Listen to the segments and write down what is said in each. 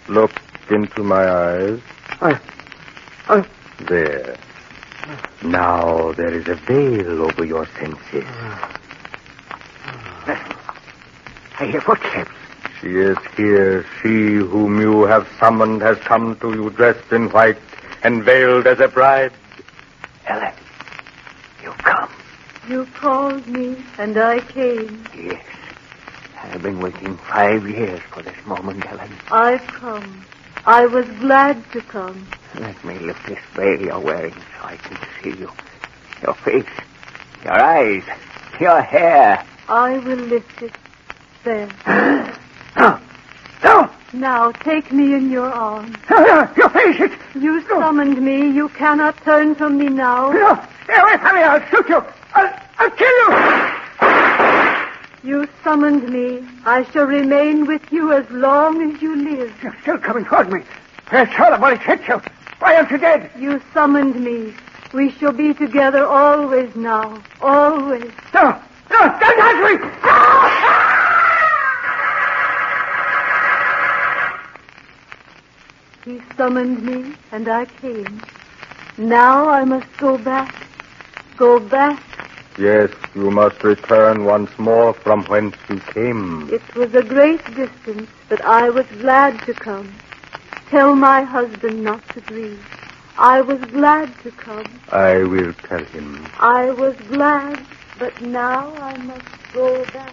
Look into my eyes. I... There. Now there is a veil over your senses. I hear footsteps. She is here. She whom you have summoned has come to you dressed in white and veiled as a bride. Ellen, you've come. You called me, and I came. Yes. I've been waiting 5 years for this moment, Ellen. I've come. I was glad to come. Let me lift this veil you're wearing so I can see you. Your face, your eyes, your hair. I will lift it. There. No! No! Now take me in your arms. No, your face! You summoned me. You cannot turn from me now. No! Stay away from me! I'll shoot you! I'll kill you! You summoned me. I shall remain with you as long as you live. You're still coming toward me. I saw the bullet hit you. Why aren't you dead? You summoned me. We shall be together always now. Always. No! Don't touch me! He summoned me, and I came. Now I must go back. Go back. Yes, you must return once more from whence you came. It was a great distance, but I was glad to come. Tell my husband not to grieve. I was glad to come. I will tell him. I was glad, but now I must go back.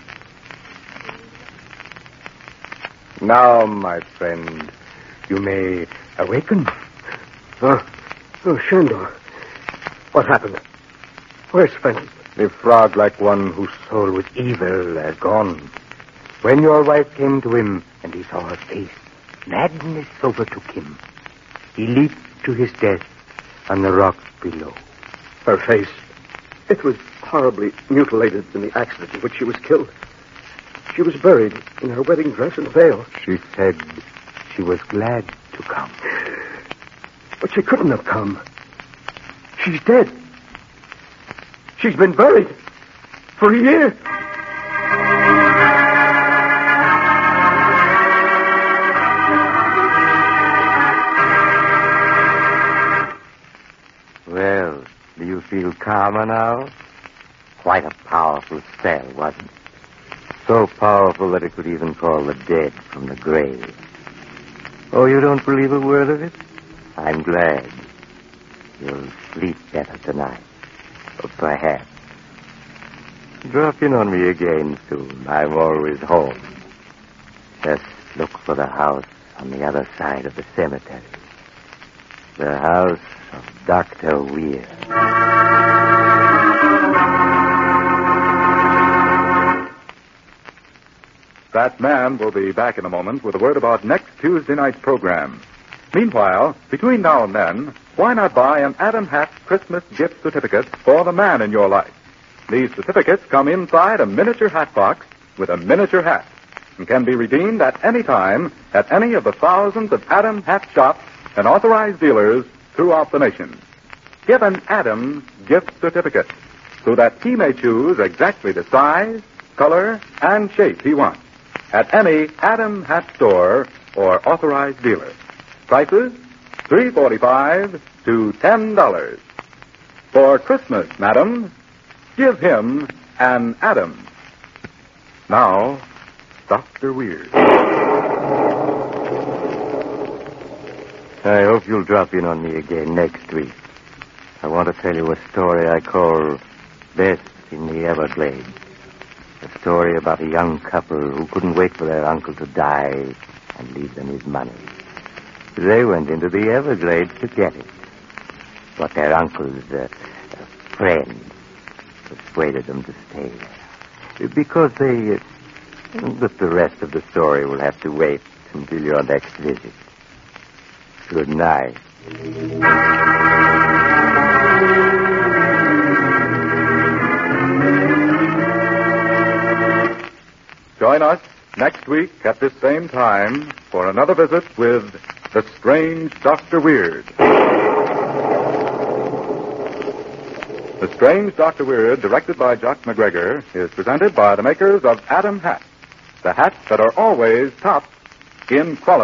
Now, my friend, you may awaken. Shandor. What happened? Where's Fenton? The frog-like one whose soul was evil has gone. When your wife came to him and he saw her face, madness overtook him. He leaped to his death on the rock below. Her face. It was horribly mutilated in the accident in which she was killed. She was buried in her wedding dress and veil. She said she was glad to come. But she couldn't have come. She's dead. She's been buried for a year. Well, do you feel calmer now? Quite a powerful spell, wasn't it? So powerful that it could even call the dead from the grave. Oh, you don't believe a word of it? I'm glad. You'll sleep better tonight. Or perhaps. Drop in on me again soon. I'm always home. Just look for the house on the other side of the cemetery. The house of Dr. Weir. That man will be back in a moment with a word about next Tuesday night's program. Meanwhile, between now and then, why not buy an Adam Hat Christmas gift certificate for the man in your life? These certificates come inside a miniature hat box with a miniature hat and can be redeemed at any time at any of the thousands of Adam Hat shops and authorized dealers throughout the nation. Give an Adam gift certificate so that he may choose exactly the size, color, and shape he wants at any Adam Hat store or authorized dealer. Prices, $3.45 to $10. For Christmas, madam, give him an Adam. Now, Dr. Weir. I hope you'll drop in on me again next week. I want to tell you a story I call Death in the Everglades. A story about a young couple who couldn't wait for their uncle to die and leave them his money. They went into the Everglades to get it. But their uncle's friend persuaded them to stay there. Because they... But the rest of the story will have to wait until your next visit. Good night. Join us next week at this same time for another visit with The Strange Dr. Weird. The Strange Dr. Weird, directed by Jock McGregor, is presented by the makers of Adam Hats, the hats that are always top in quality.